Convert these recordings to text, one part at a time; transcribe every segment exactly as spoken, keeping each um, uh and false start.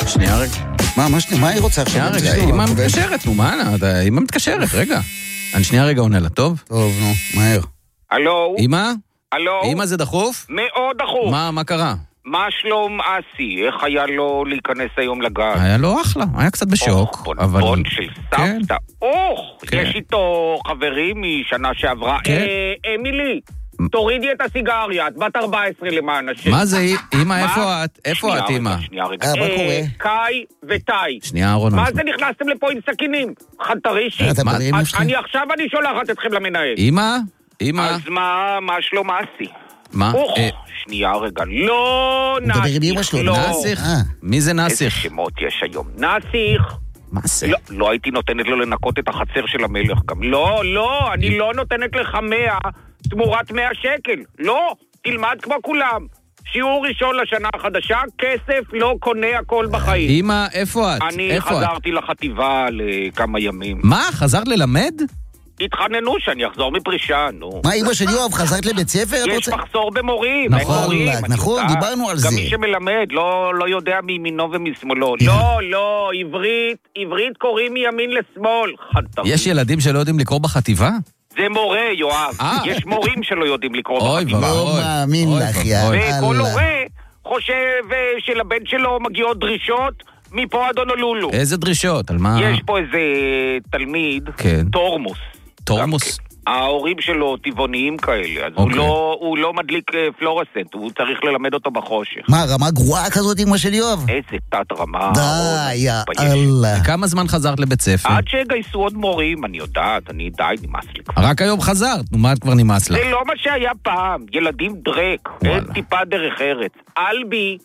שנייה רגע. מה, מה שנייה? מה היא רוצה עכשיו? שנייה רגע, אמא מתקשרת, נו, מה? אמא מתקשרת, רגע. אני שנייה רגע עונה לה, טוב? טוב, נו, מהר. הלו? אמא? הלו? אמא זה דחוף? מאוד דחוף. מה, מה קרה? מה שלום אסי? איך היה לו להיכנס היום לגן? היה לו אחלה, היה קצת בשוק. אוח, בונבון של סבתא. אוח, כן. יש איתו חברים משנה שעברה. כן. אה, אמילי, תורידי את הסיגריה, את בת ארבע עשרה למען השם. מה זה, אמא, איפה מה? את? איפה שנייה את, רגע, אמא? שנייה רגע. אה, מה קורה? קאי וטאי. שנייה, אהרון. מה זה נכנסתם לפה עם סכינים? חנטרישי. אתה מה? מדברים אז שלך? אני עכשיו אני שולחת אתכם למנהל. אמא? אמא? אז מה, מה שלום אסי? מה? אוח, אה, שנייה רגע, לא הוא מדבר עם אמא נסיך, שלו, לא. נסיך? אה. מי זה איזה נסיך? שמות יש היום? נסיך. מה זה? לא, לא הייתי נותנת לו לנקות את החצר של המלך גם. לא, לא, אני לא נותנת לך מאה תמורת מאה שקל. לא, תלמד כמו כולם. שיעור ראשון לשנה החדשה, כסף לא קונה הכל בחיים. אמא, איפה את? אני איפה את? חזרתי לחטיבה לכמה ימים. מה? חזרת ללמד? התחננו שאני אחזור מפרישה, נו. מה, אמא של יואב, חזרת לבית ספר? את יש רוצה? מחסור במורים, אין נכון, מורים, אני נכון, יודעת. דיברנו על גם זה. מי שמלמד לא, לא יודע מימינו ומשמאלו. לא, לא, עברית, עברית קוראים מימין לשמאל. חתרים. יש ילדים שלא יודעים לקרוא בחטיבה? זה מורה, יואב. אה. יש מורים שלא יודעים לקרוא אוי בחטיבה. לא ואוי. מאמין אוי לך, ואוי. יא וכל אללה. הורה חושב אה, שלבן שלו מגיעות דרישות מפה עד הונולולו. איזה דרישות? על מה? יש פה איזה תלמיד, כן. תורמוס. תורמוס? ההורים שלו טבעוניים כאלה, אז הוא אוקיי. לא, הוא לא מדליק אה, פלורסנט, הוא צריך ללמד אותו בחושך. מה, רמה גרועה כזאת אמא של יואב? איזה תת רמה. די, יא מתבייש. אללה. כמה זמן חזרת לבית ספר? עד שיגייסו עוד מורים, אני יודעת, אני די נמאס לי כבר. רק היום חזרת, נו מה את כבר נמאס לך? זה לא מה שהיה פעם, ילדים דרק, וואלה. אין טיפה דרך ארץ. אלבי,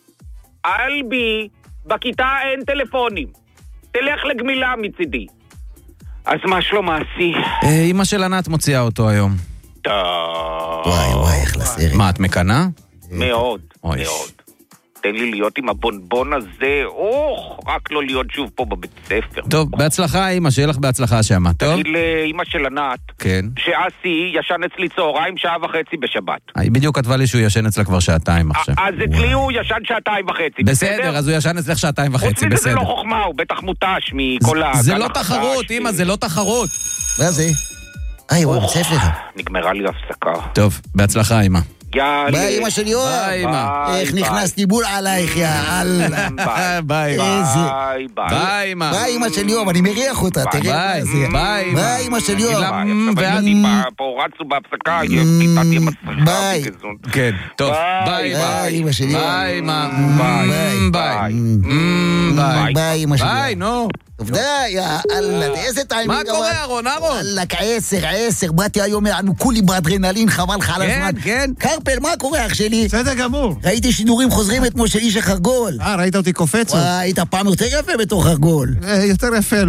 אלבי, בכיתה אין טלפונים. תלך לגמילה מצידי. אז מה שלום אסי? אה, אמא של ענת מוציאה אותו היום. טוב. וואי וואי, איך לסרט. מה, את מקנה? מאוד, אוי. מאוד. תן לי להיות עם הבונבון הזה, אוח, רק לא להיות שוב פה בבית ספר. טוב, בהצלחה אמא, שיהיה לך בהצלחה שמה, טוב? תגיד לאמא של ענת, כן. שאסי ישן אצלי צהריים שעה וחצי בשבת. היא בדיוק כתבה לי שהוא ישן אצלה כבר שעתיים עכשיו. אז אצלי הוא ישן שעתיים וחצי. בסדר, אז הוא ישן אצלך שעתיים חוץ וחצי, מזה זה בסדר. לא חוכמה, הוא בטח מותש מכל ה... זה לא תחרות, אמא, זה לא תחרות. מה זה? אה, וואי, בית ספר. נגמרה לי הפסקה. טוב, בהצלחה אמא. יאללה. ביי אמא של יואב. ביי אמא. איך נכנסתי בול עלייך, יא אללה. ביי. ביי. איזה... ביי, ביי. ביי אמא. ביי אמא של יואב, אני מריח אותה, תראה ביי, מה זה. ביי אמא. ביי אמא של יואב. ביי, אמ, עכשיו ואז- הילדים פה רצו בהפסקה, פיתתי מסכה. ביי. כן, טוב, ביי, ביי ביי אמא של יואב. ביי אמא. ביי. אמ, ביי. אמ, ביי. ביי אמא של ביי, יואב. נו. טוב, די, יא אללה, איזה טיימינג. מה קורה, אהרון, אהרון? וואלק, עשר, עשר, באתי היום, יענו כולי באדרנלין, חבל לך על כן, הזמן. כן. קרפל, מה קורה אח שלי? בסדר גמור. ראיתי שידורים חוזרים אתמול של איש החרגול. אה, ראית אותי קופץ? וואי, היית פעם יותר יפה בתור חרגול. אה, יותר יפה.